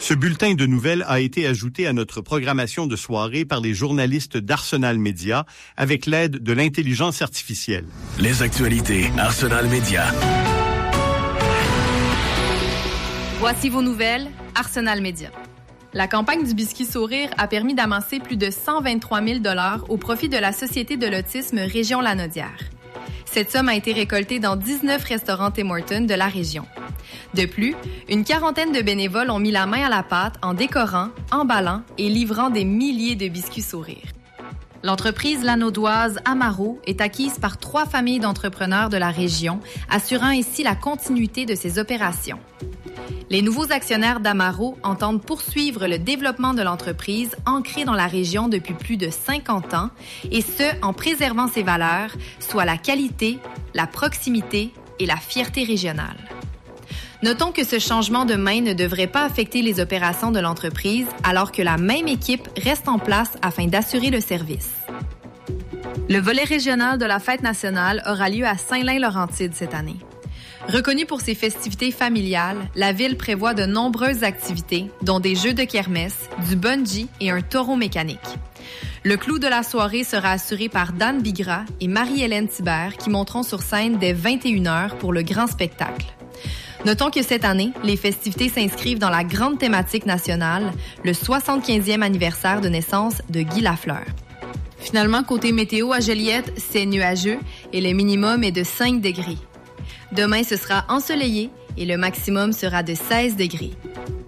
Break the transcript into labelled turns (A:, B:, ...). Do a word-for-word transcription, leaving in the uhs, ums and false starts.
A: Ce bulletin de nouvelles a été ajouté à notre programmation de soirée par les journalistes d'Arsenal Média avec l'aide de l'intelligence artificielle.
B: Les actualités Arsenal Média.
C: Voici vos nouvelles, Arsenal Média. La campagne du Biscuit Sourire a permis d'amasser plus de cent vingt-trois mille dollars au profit de la Société de l'autisme Région Lanaudière. Cette somme a été récoltée dans dix-neuf restaurants Tim Hortons de la région. De plus, une quarantaine de bénévoles ont mis la main à la pâte en décorant, emballant et livrant des milliers de biscuits sourires. L'entreprise lanaudoise Amaro est acquise par trois familles d'entrepreneurs de la région, assurant ainsi la continuité de ses opérations. Les nouveaux actionnaires d'Amaro entendent poursuivre le développement de l'entreprise ancrée dans la région depuis plus de cinquante ans, et ce, en préservant ses valeurs, soit la qualité, la proximité et la fierté régionale. Notons que ce changement de main ne devrait pas affecter les opérations de l'entreprise, alors que la même équipe reste en place afin d'assurer le service. Le volet régional de la Fête nationale aura lieu à Saint-Lin-Laurentide cette année. Reconnue pour ses festivités familiales, la ville prévoit de nombreuses activités, dont des jeux de kermesse, du bungee et un taureau mécanique. Le clou de la soirée sera assuré par Dan Bigra et Marie-Hélène Thibert qui monteront sur scène dès vingt et une heures pour le grand spectacle. Notons que cette année, les festivités s'inscrivent dans la grande thématique nationale, le soixante-quinzième anniversaire de naissance de Guy Lafleur. Finalement, côté météo à Joliette, c'est nuageux et le minimum est de cinq degrés. Demain, ce sera ensoleillé et le maximum sera de seize degrés.